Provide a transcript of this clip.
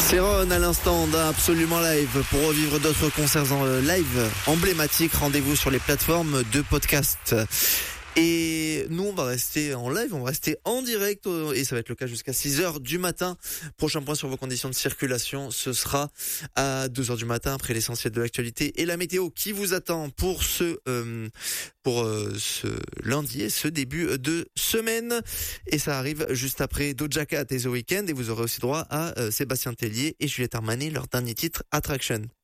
C'est Ron à l'instant d'Absolument Live. Pour revivre d'autres concerts en live emblématiques, rendez-vous sur les plateformes de podcast. Et nous, on va rester en live, on va rester en direct et ça va être le cas jusqu'à 6h du matin. Prochain point sur vos conditions de circulation, ce sera à 2h du matin après l'essentiel de l'actualité et la météo qui vous attend pour ce lundi et ce début de semaine. Et ça arrive juste après Doja Cat et The Weeknd et vous aurez aussi droit à Sébastien Tellier et Juliette Armanet, leur dernier titre Attraction.